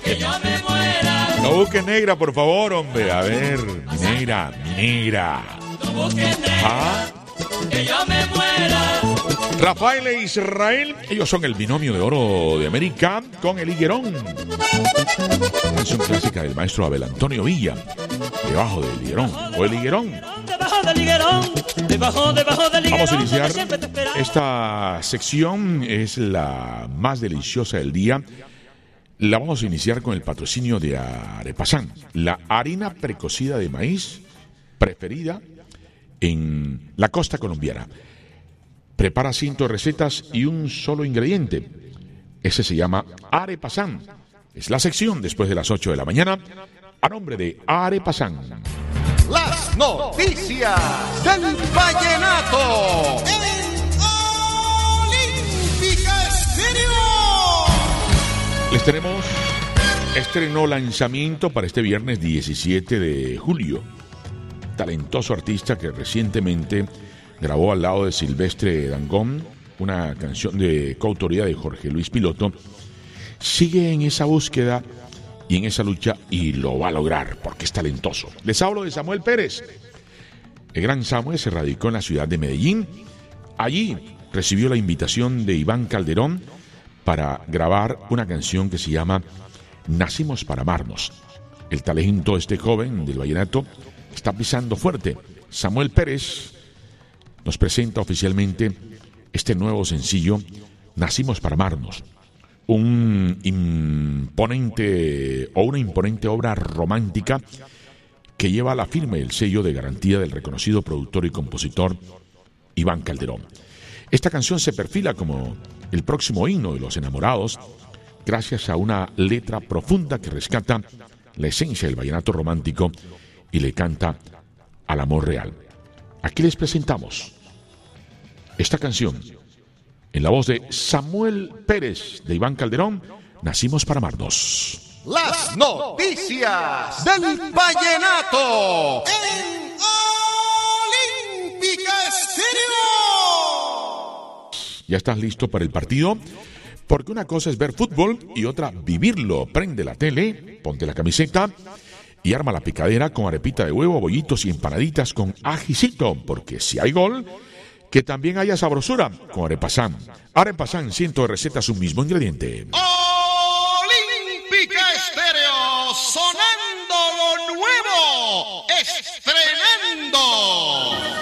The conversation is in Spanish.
No busques negra, por favor, hombre. A ver, mi negra. ¿Ah? Rafael e Israel, ellos son el binomio de oro de América con el higuerón. Canción clásica del maestro Abel Antonio Villa. Debajo del higuerón o el higuerón. Vamos a iniciar esta sección, es la más deliciosa del día. La vamos a iniciar con el patrocinio de Arepasán, la harina precocida de maíz preferida en la costa colombiana. Prepara 100 recetas y un solo ingrediente. Ese se llama Arepasán. Es la sección después de las 8 de la mañana a nombre de Arepasán. Las noticias del vallenato en Olímpica Estéreo. Les tenemos estreno lanzamiento para este viernes 17 de julio. Talentoso artista que recientemente grabó al lado de Silvestre Dangond una canción de coautoría de Jorge Luis Piloto. Sigue en esa búsqueda y en esa lucha y lo va a lograr porque es talentoso. Les hablo de Samuel Pérez. El gran Samuel se radicó en la ciudad de Medellín. Allí recibió la invitación de Iván Calderón para grabar una canción que se llama Nacimos para amarnos. El talento de este joven del vallenato está pisando fuerte. Samuel Pérez nos presenta oficialmente este nuevo sencillo, Nacimos para amarnos. Una imponente obra romántica que lleva la firma y el sello de garantía del reconocido productor y compositor Iván Calderón. Esta canción se perfila como el próximo himno de los enamorados, gracias a una letra profunda que rescata la esencia del vallenato romántico y le canta al amor real. Aquí les presentamos esta canción en la voz de Samuel Pérez de Iván Calderón, Nacimos para amarnos. Las noticias del vallenato en Olímpica Estéreo. ¿Ya estás listo para el partido? Porque una cosa es ver fútbol y otra vivirlo. Prende la tele, ponte la camiseta y arma la picadera con arepita de huevo, bollitos y empanaditas con ajicito. Porque si hay gol, que también haya sabrosura con Arepasán. Arepasán, 100 recetas, un mismo ingrediente.